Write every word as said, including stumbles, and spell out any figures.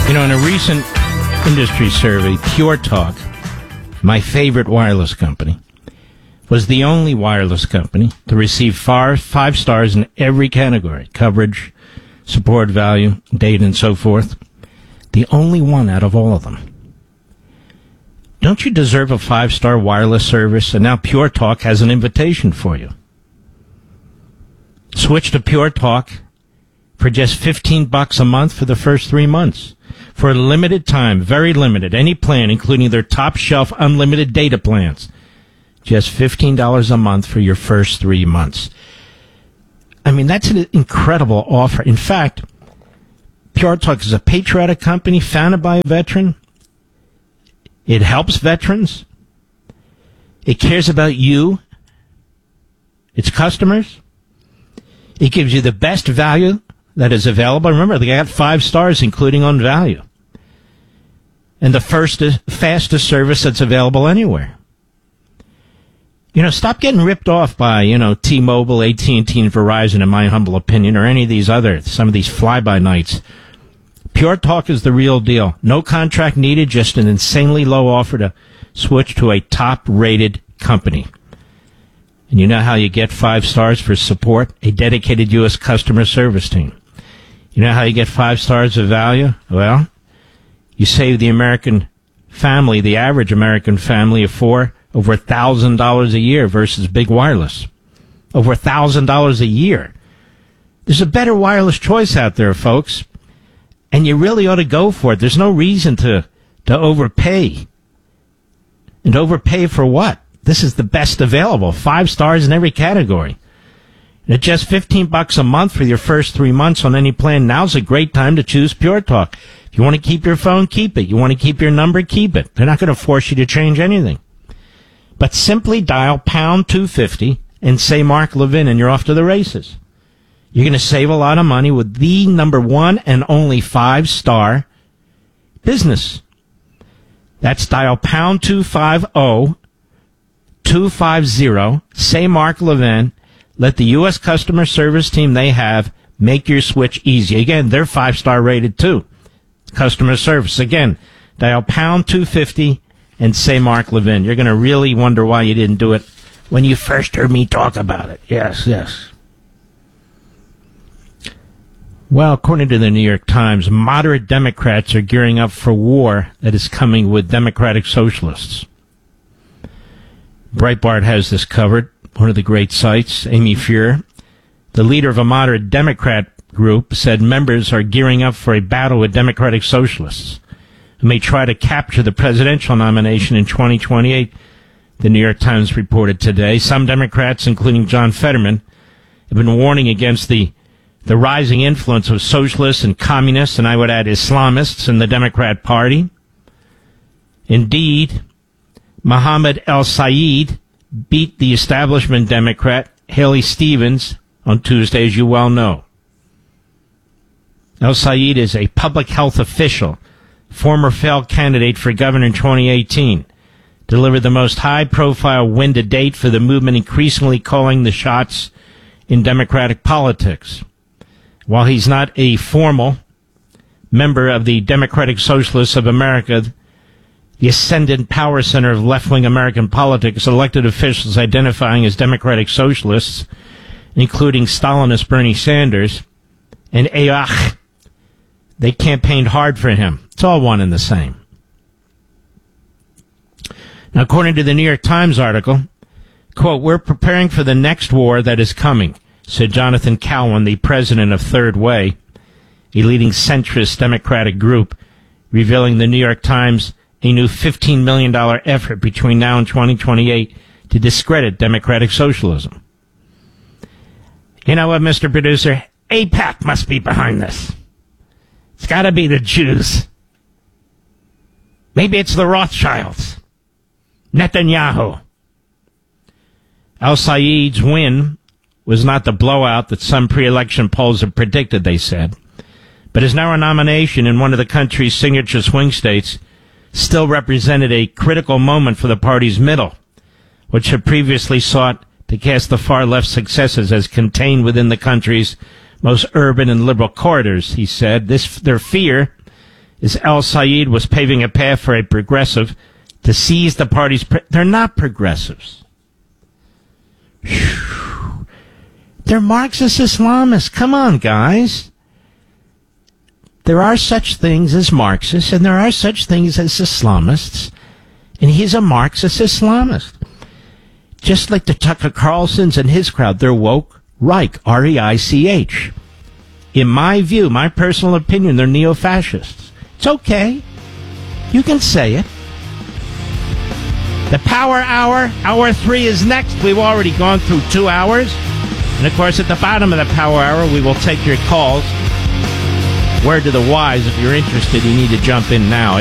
You know, in a recent industry survey, Pure Talk, my favorite wireless company, was the only wireless company to receive five, five stars in every category: coverage, support, value, data, and so forth. The only one out of all of them. Don't you deserve a five-star wireless service? And now Pure Talk has an invitation for you. Switch to Pure Talk for just fifteen bucks a month for the first three months. For a limited time, very limited, any plan, including their top-shelf unlimited data plans. Just fifteen dollars a month for your first three months. I mean, that's an incredible offer. In fact, Pure Talk is a patriotic company founded by a veteran. It helps veterans. It cares about you, its customers. It gives you the best value that is available. Remember, they got five stars, including on value. And the first, fastest service that's available anywhere. You know, stop getting ripped off by, you know, T-Mobile, A T and T, and Verizon, in my humble opinion, or any of these other, some of these fly-by-nights. Pure Talk is the real deal. No contract needed, just an insanely low offer to switch to a top-rated company. And you know how you get five stars for support? A dedicated U S customer service team. You know how you get five stars of value? Well, you save the American family, the average American family of four, over one thousand dollars a year versus big wireless. Over one thousand dollars a year. There's a better wireless choice out there, folks. And you really ought to go for it. There's no reason to, to overpay. And overpay for what? This is the best available. Five stars in every category. And at just fifteen bucks a month for your first three months on any plan, now's a great time to choose Pure Talk. If you want to keep your phone, keep it. You want to keep your number, keep it. They're not going to force you to change anything. But simply dial pound two fifty and say Mark Levin, and you're off to the races. You're going to save a lot of money with the number one and only five-star business. That's dial pound two fifty, two fifty, say Mark Levin. Let the U S customer service team they have make your switch easy. Again, they're five-star rated too. Customer service. Again, dial pound two fifty and say Mark Levin. You're going to really wonder why you didn't do it when you first heard me talk about it. Yes, yes. Well, according to the New York Times, moderate Democrats are gearing up for war that is coming with Democratic Socialists. Breitbart has this covered, one of the great sites. Amy Fuhr, the leader of a moderate Democrat group, said members are gearing up for a battle with Democratic Socialists who may try to capture the presidential nomination in twenty twenty-eight, the New York Times reported today. Some Democrats, including John Fetterman, have been warning against the the rising influence of socialists and communists, and I would add Islamists, in the Democrat Party. Indeed, Mohammed El-Sayed beat the establishment Democrat Haley Stevens on Tuesday, as you well know. El-Sayed is a public health official, former failed candidate for governor in twenty eighteen, delivered the most high-profile win to date for the movement, increasingly calling the shots in Democratic politics. While he's not a formal member of the Democratic Socialists of America, the ascendant power center of left-wing American politics, elected officials identifying as Democratic Socialists, including Stalinist Bernie Sanders and A O C, they campaigned hard for him. It's all one and the same. Now, according to the New York Times article, quote, "We're preparing for the next war that is coming," said Jonathan Cowan, the president of Third Way, a leading centrist Democratic group, revealing the New York Times a new fifteen million dollars effort between now and twenty twenty-eight to discredit Democratic socialism. You know what, Mister Producer? AIPAC must be behind this. It's got to be the Jews. Maybe it's the Rothschilds. Netanyahu. El-Sayed's win was not the blowout that some pre-election polls have predicted, they said, but his narrow nomination in one of the country's signature swing states still represented a critical moment for the party's middle, which had previously sought to cast the far-left successes as contained within the country's most urban and liberal corridors, he said. This, their fear is El Sayed was paving a path for a progressive to seize the party's... Pre- They're not progressives. Whew. They're Marxist Islamists. Come on, guys. There are such things as Marxists, and there are such things as Islamists, and he's a Marxist Islamist. Just like the Tucker Carlsons and his crowd, they're woke, Reich, R E I C H. In my view, my personal opinion, they're neo-fascists. It's okay. You can say it. The Power Hour, Hour three is next. We've already gone through two hours. And, of course, at the bottom of the Power Hour, we will take your calls. Word to the wise, if you're interested, you need to jump in now.